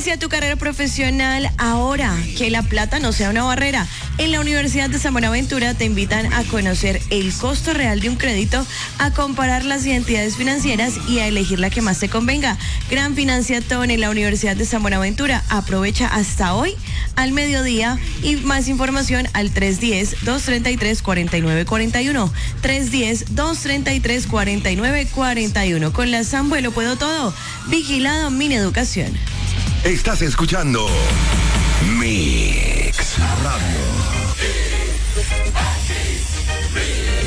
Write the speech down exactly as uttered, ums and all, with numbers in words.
Inicia tu carrera profesional ahora, que la plata no sea una barrera. En la Universidad de San Buenaventura te invitan a conocer el costo real de un crédito, a comparar las identidades financieras y a elegir la que más te convenga. Gran Financiatón en la Universidad de San Buenaventura. Aprovecha hasta hoy al mediodía y más información al tres uno cero, dos tres tres, cuatro nueve cuatro uno. tres uno cero, dos tres tres, cuatro nueve cuatro uno. Con la Sambo lo puedo todo. Vigilado Mineducación. Estás escuchando Mix Radio.